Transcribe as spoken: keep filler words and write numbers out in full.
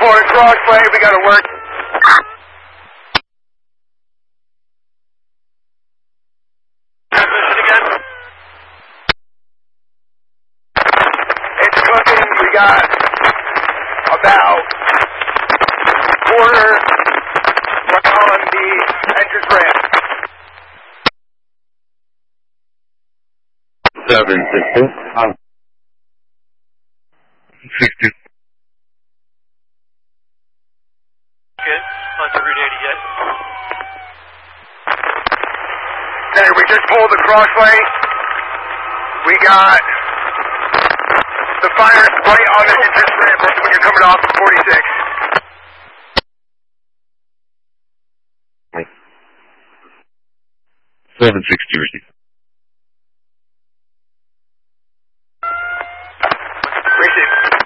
pulling a crossway. We got to work. Transmission again. It's cooking. We got about quarter on the entrance ramp. Seven sixty. Um, sixty. Good. On to Route eighty yet. Okay, we just pulled the crossway. We got the fire right on the entrance ramp when you're coming off of forty-six. Seven sixty receive. Receive.